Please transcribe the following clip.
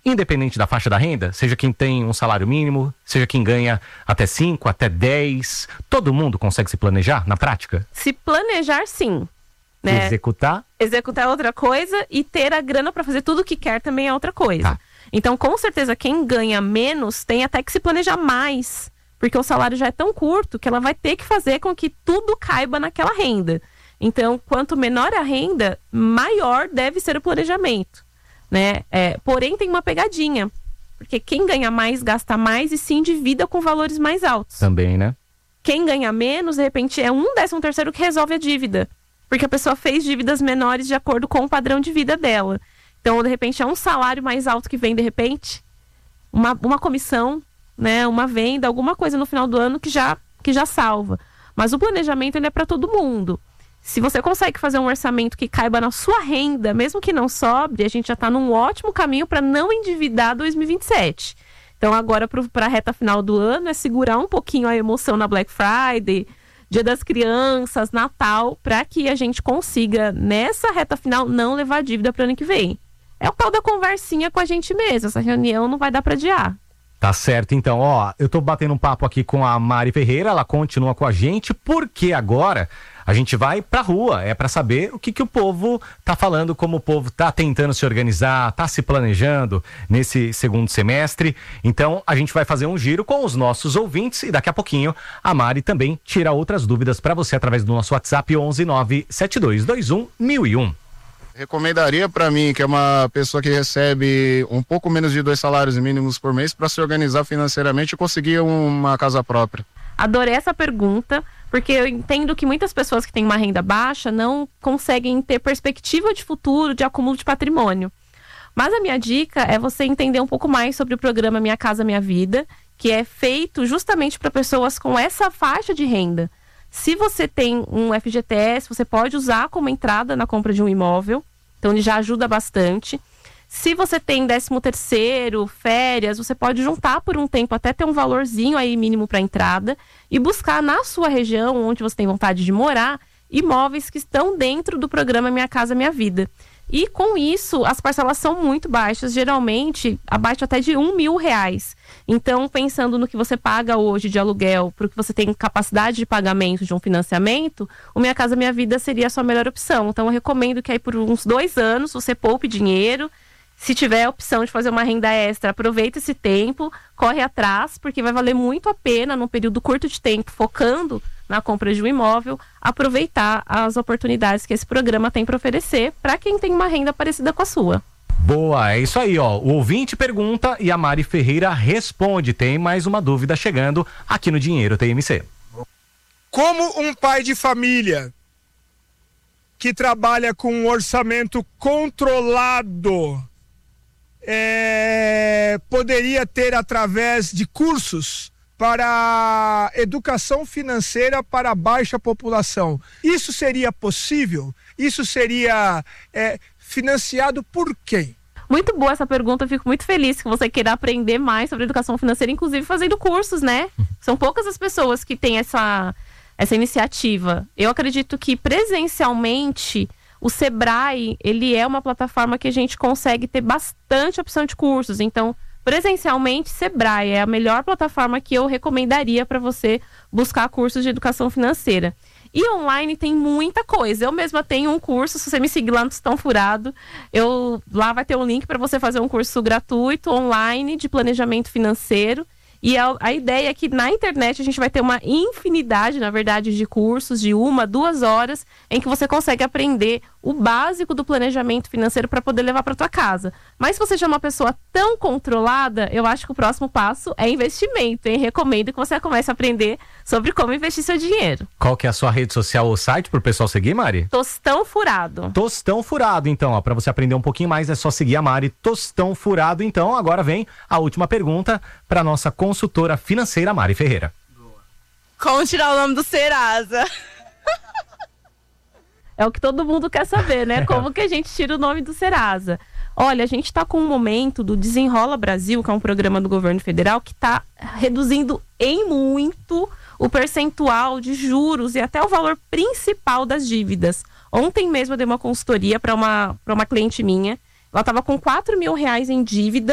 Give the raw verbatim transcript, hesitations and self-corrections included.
independente da faixa da renda, seja quem tem um salário mínimo, seja quem ganha até cinco, até dez, todo mundo consegue se planejar na prática? Se planejar, sim. Né? Executar? Executar é outra coisa e ter a grana para fazer tudo o que quer também é outra coisa. Tá. Então, com certeza, quem ganha menos tem até que se planejar mais, porque o salário já é tão curto que ela vai ter que fazer com que tudo caiba naquela renda. Então, quanto menor a renda, maior deve ser o planejamento, né? É, porém, tem uma pegadinha, porque quem ganha mais gasta mais e se endivida com valores mais altos. Também, né? Quem ganha menos, de repente, é um décimo terceiro que resolve a dívida, porque a pessoa fez dívidas menores de acordo com o padrão de vida dela. Então, de repente, é um salário mais alto que vem, de repente, uma, uma comissão, né? Uma venda, alguma coisa no final do ano que já, que já salva. Mas o planejamento, ele é para todo mundo. Se você consegue fazer um orçamento que caiba na sua renda, mesmo que não sobre, a gente já está num ótimo caminho para não endividar dois mil e vinte e sete. Então agora para a reta final do ano é segurar um pouquinho a emoção na Black Friday, Dia das Crianças, Natal, para que a gente consiga, nessa reta final, não levar dívida para o ano que vem. É o tal da conversinha com a gente mesmo, essa reunião não vai dar para adiar. Tá certo, então, ó, eu tô batendo um papo aqui com a Mari Ferreira, ela continua com a gente, porque agora a gente vai pra rua, é pra saber o que que o povo tá falando, como o povo tá tentando se organizar, tá se planejando nesse segundo semestre. Então, a gente vai fazer um giro com os nossos ouvintes e daqui a pouquinho a Mari também tira outras dúvidas pra você através do nosso WhatsApp onze nove sete dois dois um mil e um. Recomendaria para mim, que é uma pessoa que recebe um pouco menos de dois salários mínimos por mês, para se organizar financeiramente e conseguir uma casa própria? Adorei essa pergunta, porque eu entendo que muitas pessoas que têm uma renda baixa não conseguem ter perspectiva de futuro, de acúmulo de patrimônio. Mas a minha dica é você entender um pouco mais sobre o programa Minha Casa Minha Vida, que é feito justamente para pessoas com essa faixa de renda. Se você tem um F G T S, você pode usar como entrada na compra de um imóvel. Então, ele já ajuda bastante. Se você tem décimo terceiro, férias, você pode juntar por um tempo até ter um valorzinho aí mínimo para entrada e buscar na sua região, onde você tem vontade de morar, imóveis que estão dentro do programa Minha Casa Minha Vida. E com isso, as parcelas são muito baixas, geralmente abaixo até de um mil reais. Então, pensando no que você paga hoje de aluguel, para o que você tem capacidade de pagamento de um financiamento, o Minha Casa Minha Vida seria a sua melhor opção. Então, eu recomendo que aí por uns dois anos você poupe dinheiro. Se tiver a opção de fazer uma renda extra, aproveita esse tempo, corre atrás, porque vai valer muito a pena, num período curto de tempo, focando na compra de um imóvel, aproveitar as oportunidades que esse programa tem para oferecer para quem tem uma renda parecida com a sua. Boa, é isso aí, ó. O ouvinte pergunta e a Mari Ferreira responde. Tem mais uma dúvida chegando aqui no Dinheiro T M C. Como um pai de família que trabalha com um orçamento controlado é, poderia ter através de cursos para educação financeira para a baixa população? Isso seria possível? Isso seria é, financiado por quem? Muito boa essa pergunta, eu fico muito feliz que você queira aprender mais sobre educação financeira, inclusive fazendo cursos, né? São poucas as pessoas que têm essa, essa iniciativa. Eu acredito que presencialmente o Sebrae, ele é uma plataforma que a gente consegue ter bastante opção de cursos. Então, presencialmente, Sebrae é a melhor plataforma que eu recomendaria para você buscar cursos de educação financeira. E online tem muita coisa. Eu mesma tenho um curso, se você me seguir lá no Tostão Furado, eu, lá vai ter um link para você fazer um curso gratuito online de planejamento financeiro. E a, a ideia é que na internet a gente vai ter uma infinidade, na verdade, de cursos de uma, duas horas, em que você consegue aprender o básico do planejamento financeiro para poder levar para tua casa. Mas se você já é uma pessoa tão controlada, eu acho que o próximo passo é investimento, hein? Recomendo que você comece a aprender sobre como investir seu dinheiro. Qual que é a sua rede social ou site pro pessoal seguir, Mari? Tostão Furado. Tostão Furado, então, ó, para você aprender um pouquinho mais é só seguir a Mari, Tostão Furado. Então, agora vem a última pergunta para nossa consultora financeira, Mari Ferreira. Como tirar o nome do Serasa? É o que todo mundo quer saber, né? Como que a gente tira o nome do Serasa? Olha, a gente está com um momento do Desenrola Brasil, que é um programa do governo federal, que está reduzindo em muito o percentual de juros e até o valor principal das dívidas. Ontem mesmo eu dei uma consultoria para uma, para uma cliente minha. Ela estava com quatro mil reais em dívida